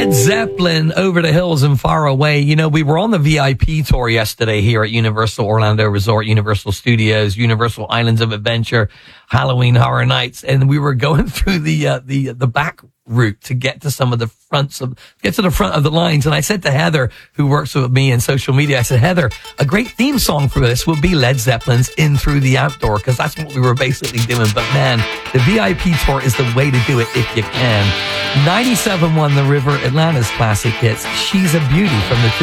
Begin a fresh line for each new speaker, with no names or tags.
Led Zeppelin, Over the Hills and Far Away. You know, we were on the VIP tour yesterday here at Universal Orlando Resort, Universal Studios, Universal Islands of Adventure, Halloween Horror Nights, and we were going through the back route to get to some of the front of the lines. And I said to Heather, who works with me in social media, I said, Heather, a great theme song for this would be Led Zeppelin's In Through the Outdoor, because that's what we were basically doing. But man, the VIP tour is the way to do it if you can. 97.1 The River, Atlanta's classic hits. She's a Beauty from the